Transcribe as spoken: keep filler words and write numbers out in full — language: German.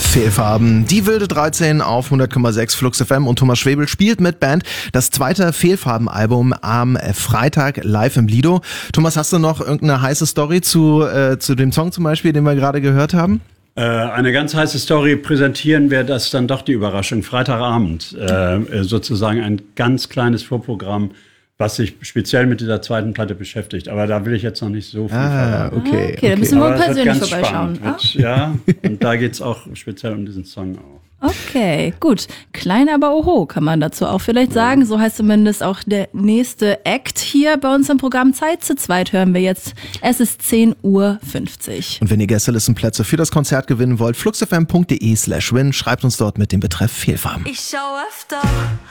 Fehlfarben. Die wilde dreizehn auf hundert Komma sechs Flux F M und Thomas Schwebel spielt mit Band das zweite Fehlfarben-Album am Freitag live im Lido. Thomas, hast du noch irgendeine heiße Story zu, äh, zu dem Song zum Beispiel, den wir gerade gehört haben? Äh, eine ganz heiße Story präsentieren wir, das dann doch die Überraschung. Freitagabend äh, sozusagen ein ganz kleines Vorprogramm, was sich speziell mit dieser zweiten Platte beschäftigt. Aber da will ich jetzt noch nicht so viel ah, verraten. okay, okay, okay. Da müssen wir persönlich vorbeischauen. Wird, ja, und da geht es auch speziell um diesen Song auch. Okay, gut. Klein, aber oho, kann man dazu auch vielleicht sagen. So heißt zumindest auch der nächste Act hier bei uns im Programm. Zeit zu zweit hören wir jetzt. Es ist zehn Uhr fünfzig. Und wenn ihr Gästelistenplätze für das Konzert gewinnen wollt, fluxfm punkt de slash win, schreibt uns dort mit dem Betreff Fehlfarben. Ich schau öfter